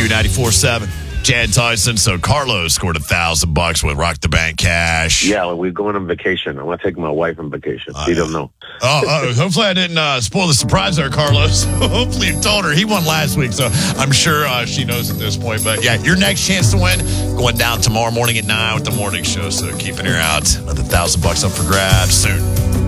94.7. Jan Tyson. So Carlos scored $1,000 with Rock the Bank cash. Yeah, we're going on vacation. I want to take my wife on vacation. She don't know. Hopefully I didn't spoil the surprise there, Carlos. Hopefully you told her. He won last week, so I'm sure she knows at this point. But yeah, your next chance to win going down tomorrow morning at 9 with the morning show. So keep an ear out. Another $1,000 up for grabs soon.